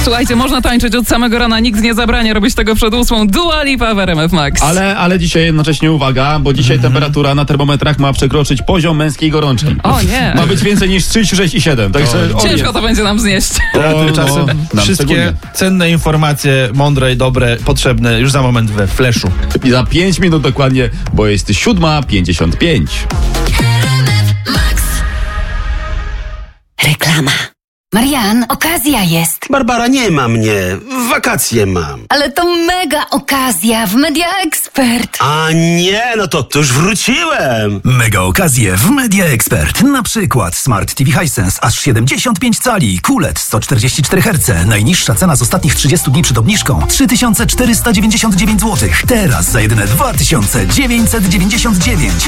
Słuchajcie, można tańczyć od samego rana, nikt nie zabrania robić tego przed 8. Dua Lipa w RMF Max. Ale dzisiaj jednocześnie uwaga, bo dzisiaj temperatura na termometrach ma przekroczyć poziom męskiej gorączki. O nie. Ma być więcej niż 36,7. Także Ciężko to będzie nam znieść. Tymczasem wszystkie cenne informacje, mądre i dobre, potrzebne już za moment we Flashu. I za 5 minut dokładnie, bo jest 7:55. Reklama. Marian, okazja jest. Barbara, nie ma mnie. Wakacje mam. Ale to mega okazja w Media Expert. A nie, no to już wróciłem. Mega okazje w Media Expert. Na przykład Smart TV Hisense aż 75 cali, QLED 144 Hz. Najniższa cena z ostatnich 30 dni przed obniżką 3499 zł. Teraz za jedyne 2999.